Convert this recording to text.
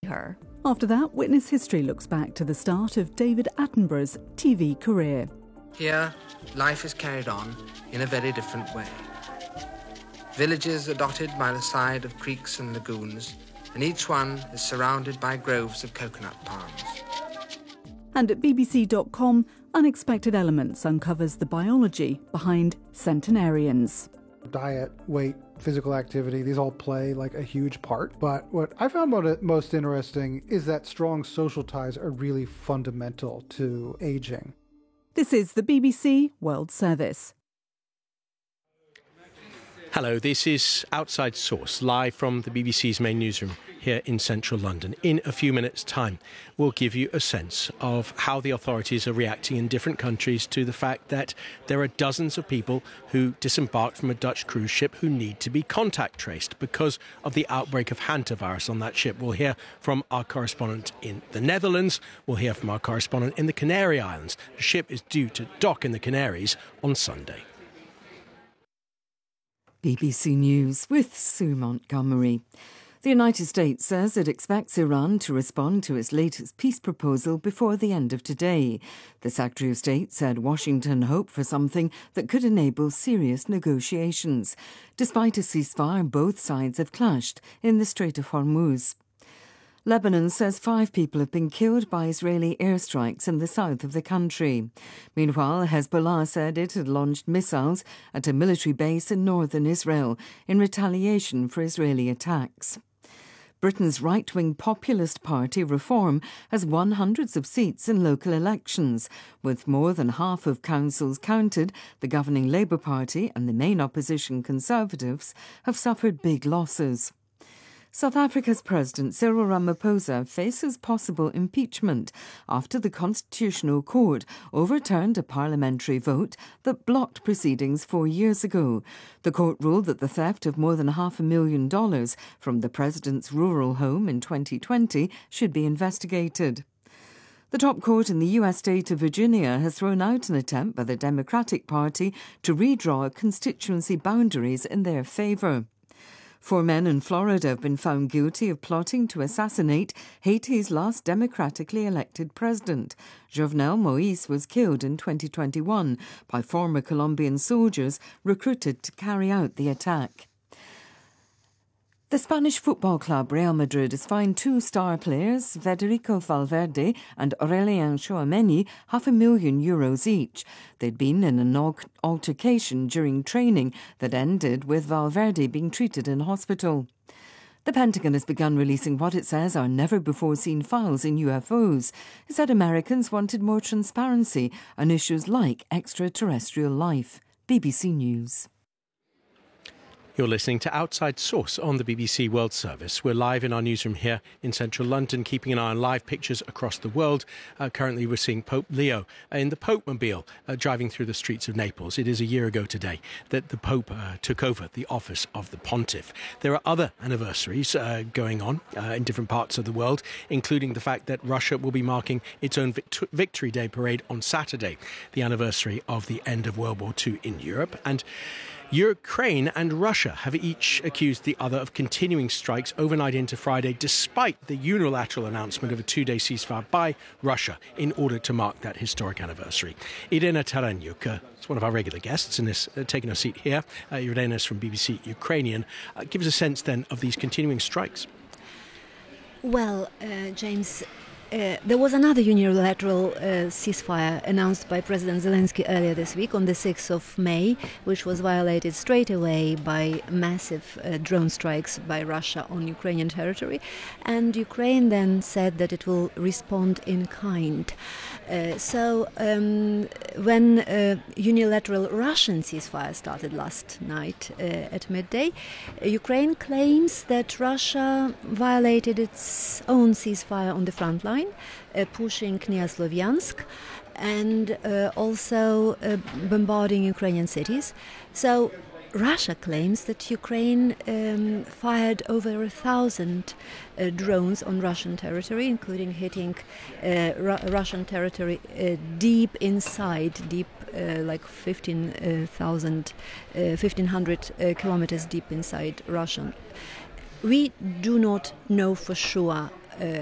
her. After that, Witness History looks back to the start of David Attenborough's TV career. Here, life is carried on in a very different way. Villages are dotted by the side of creeks and lagoons, and each one is surrounded by groves of coconut palms. And at BBC.com, Unexpected Elements uncovers the biology behind centenarians. Diet, weight, physical activity, these all play like a huge part. But what I found about it most interesting is that strong social ties are really fundamental to aging. This is the BBC World Service. Hello, this is Outside Source, live from the BBC's main newsroom here in central London. In a few minutes' time, we'll give you a sense of how the authorities are reacting in different countries to the fact that there are dozens of people who disembarked from a Dutch cruise ship who need to be contact traced because of the outbreak of hantavirus on that ship. We'll hear from our correspondent in the Netherlands. We'll hear from our correspondent in the Canary Islands. The ship is due to dock in the Canaries on Sunday. BBC News with Sue Montgomery. The United States says it expects Iran to respond to its latest peace proposal before the end of today. The Secretary of State said Washington hoped for something that could enable serious negotiations. Despite a ceasefire, both sides have clashed in the Strait of Hormuz. Lebanon says 5 people have been killed by Israeli airstrikes in the south of the country. Meanwhile, Hezbollah said it had launched missiles at a military base in northern Israel in retaliation for Israeli attacks. Britain's right-wing populist party Reform has won hundreds of seats in local elections. With more than half of councils counted, the governing Labour Party and the main opposition Conservatives have suffered big losses. South Africa's President Cyril Ramaphosa faces possible impeachment after the Constitutional Court overturned a parliamentary vote that blocked proceedings 4 years ago. The court ruled that the theft of more than $500,000 from the president's rural home in 2020 should be investigated. The top court in the U.S. state of Virginia has thrown out an attempt by the Democratic Party to redraw constituency boundaries in their favour. 4 men in Florida have been found guilty of plotting to assassinate Haiti's last democratically elected president. Jovenel Moïse was killed in 2021 by former Colombian soldiers recruited to carry out the attack. The Spanish football club Real Madrid has fined 2 star players, Federico Valverde and Aurélien Tchouameni, €500,000 each. They'd been in an altercation during training that ended with Valverde being treated in hospital. The Pentagon has begun releasing what it says are never-before-seen files in UFOs. It said Americans wanted more transparency on issues like extraterrestrial life. BBC News. You're listening to Outside Source on the BBC World Service. We're live in our newsroom here in central London, keeping an eye on live pictures across the world. Currently, we're seeing Pope Leo in the Pope-mobile driving through the streets of Naples. It is a year ago today that the Pope took over the office of the Pontiff. There are other anniversaries going on in different parts of the world, including the fact that Russia will be marking its own Victory Day parade on Saturday, the anniversary of the end of World War II in Europe. And Ukraine and Russia have each accused the other of continuing strikes overnight into Friday, despite the unilateral announcement of a 2-day ceasefire by Russia in order to mark that historic anniversary. Irina Taranjuk is one of our regular guests and is taking a seat here. Irina is from BBC Ukrainian. Give us a sense then of these continuing strikes. Well, James, there was another unilateral ceasefire announced by President Zelensky earlier this week on the 6th of May, which was violated straight away by massive drone strikes by Russia on Ukrainian territory. And Ukraine then said that it will respond in kind. So when unilateral Russian ceasefire started last night at midday, Ukraine claims that Russia violated its own ceasefire on the front line, pushing near Slovyansk and also bombarding Ukrainian cities. So Russia claims that Ukraine fired over 1,000 drones on Russian territory, including hitting Russian territory deep inside, like 1,500 kilometers deep inside Russian. We do not know for sure